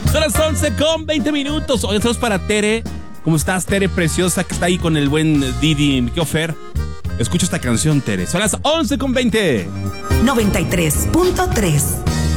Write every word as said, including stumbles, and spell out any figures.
Son las once con veinte minutos. Hoy estamos para Tere. ¿Cómo estás, Tere preciosa, que está ahí con el buen Didi? ¿Qué ofer? Escucha esta canción, Tere. Son las once con veinte. noventa y tres punto tres.